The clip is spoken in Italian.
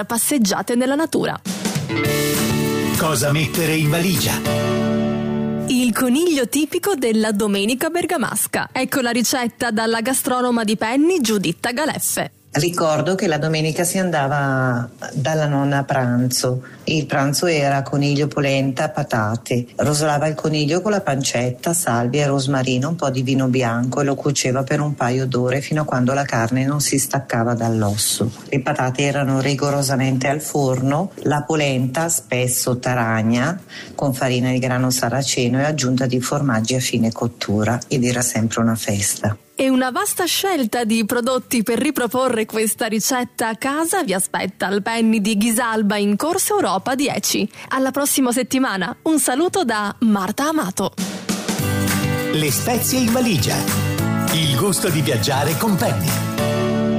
passeggiate nella natura. Cosa mettere in valigia? Il coniglio tipico della domenica bergamasca. Ecco la ricetta dalla gastronoma di Penny, Giuditta Galeffe. Ricordo che la domenica si andava dalla nonna a pranzo. Il pranzo era coniglio, polenta, patate. Rosolava il coniglio con la pancetta, salvia, rosmarino, un po' di vino bianco e lo cuoceva per un paio d'ore fino a quando la carne non si staccava dall'osso. Le patate erano rigorosamente al forno, la polenta spesso taragna con farina di grano saraceno e aggiunta di formaggi a fine cottura, ed era sempre una festa. E una vasta scelta di prodotti per riproporre questa ricetta a casa vi aspetta al Penny di Ghisalba in Corso Europa 10. Alla prossima settimana. Un saluto da Marta Amato. Le spezie in valigia. Il gusto di viaggiare con Penny.